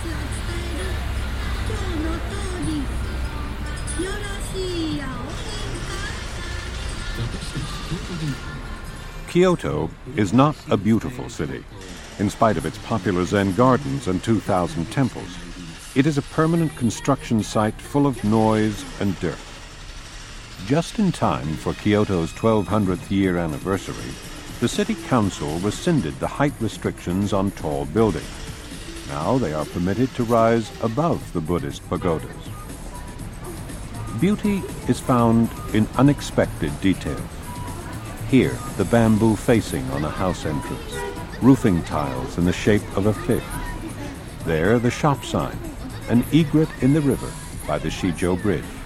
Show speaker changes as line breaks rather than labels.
Kyoto is not a beautiful city. In spite of its popular Zen gardens and 2,000 temples, it is a permanent construction site full of noise and dirt. Just in time for Kyoto's 1200th year anniversary, the city council rescinded the height restrictions on tall buildings. Now they are permitted to rise above the Buddhist pagodas. Beauty is found in unexpected details. Here, the bamboo facing on a house entrance, roofing tiles in the shape of a fish. There, the shop sign, an egret in the river by the Shijo Bridge.